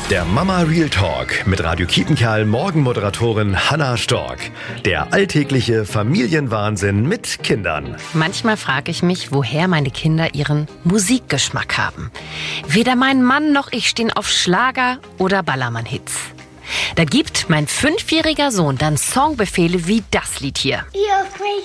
Der Mama Real Talk mit Radio Kiepenkerl Morgenmoderatorin Hannah Stork. Der alltägliche Familienwahnsinn mit Kindern. Manchmal frage ich mich, woher meine Kinder ihren Musikgeschmack haben. Weder mein Mann noch ich stehen auf Schlager oder Ballermann-Hits. Da gibt mein 5-jähriger Sohn dann Songbefehle wie das Lied hier.